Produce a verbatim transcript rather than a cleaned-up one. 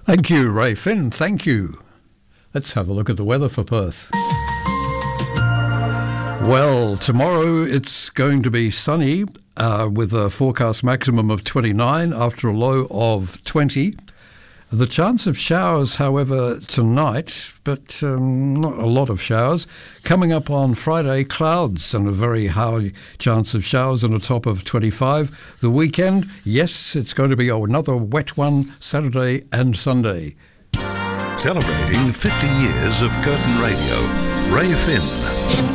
Thank you, Ray Finn. Thank you. Let's have a look at the weather for Perth. Well, tomorrow it's going to be sunny uh, with a forecast maximum of twenty-nine after a low of twenty. The chance of showers, however, tonight, but um, not a lot of showers. Coming up on Friday, clouds and a very high chance of showers and a top of twenty-five. The weekend, yes, it's going to be another wet one, Saturday and Sunday. Celebrating fifty years of Curtin Radio, Ray Finn.